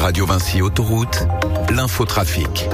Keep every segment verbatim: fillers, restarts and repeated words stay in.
Radio Vinci Autoroute, l'infotrafic.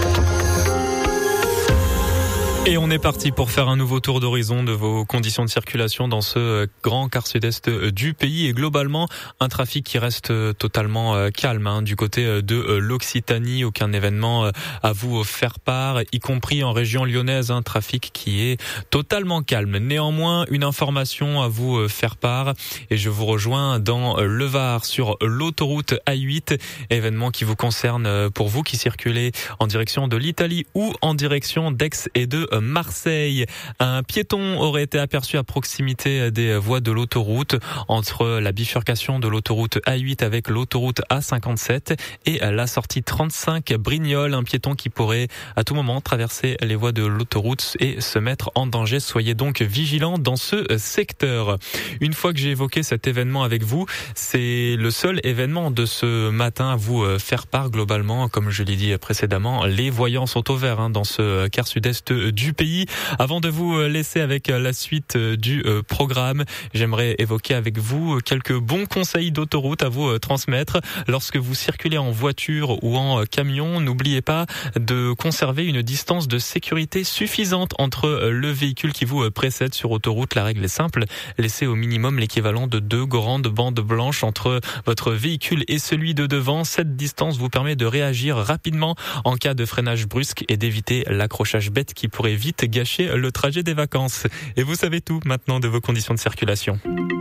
Et on est parti pour faire un nouveau tour d'horizon de vos conditions de circulation dans ce grand quart sud-est du pays et globalement un trafic qui reste totalement calme hein, du côté de l'Occitanie. Aucun événement à vous faire part, y compris en région lyonnaise, un trafic qui est totalement calme. Néanmoins, une information à vous faire part et je vous rejoins dans le Var sur l'autoroute A huit, événement qui vous concerne pour vous qui circulez en direction de l'Italie ou en direction d'Aix et de Marseille. Un piéton aurait été aperçu à proximité des voies de l'autoroute entre la bifurcation de l'autoroute A huit avec l'autoroute A cinquante-sept et la sortie trente-cinq Brignoles. Un piéton qui pourrait à tout moment traverser les voies de l'autoroute et se mettre en danger. Soyez donc vigilants dans ce secteur. Une fois que j'ai évoqué cet événement avec vous, c'est le seul événement de ce matin à vous faire part. Globalement, comme je l'ai dit précédemment, les voyants sont au vert hein, dans ce quart sud-est du pays. Avant de vous laisser avec la suite du programme, j'aimerais évoquer avec vous quelques bons conseils d'autoroute à vous transmettre. Lorsque vous circulez en voiture ou en camion, n'oubliez pas de conserver une distance de sécurité suffisante entre le véhicule qui vous précède sur autoroute. La règle est simple, laissez au minimum l'équivalent de deux grandes bandes blanches entre votre véhicule et celui de devant. Cette distance vous permet de réagir rapidement en cas de freinage brusque et d'éviter l'accrochage bête qui pourrait vite gâcher le trajet des vacances. Et vous savez tout maintenant de vos conditions de circulation.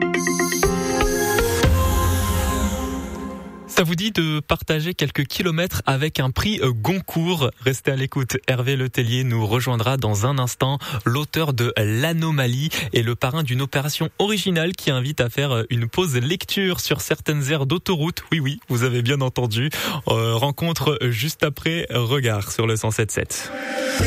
Ça vous dit de partager quelques kilomètres avec un prix Goncourt? Restez à l'écoute. Hervé Letellier nous rejoindra dans un instant, l'auteur de L'Anomalie et le parrain d'une opération originale qui invite à faire une pause lecture sur certaines aires d'autoroute. Oui, oui, vous avez bien entendu. Euh, rencontre juste après Regard sur le cent sept sept.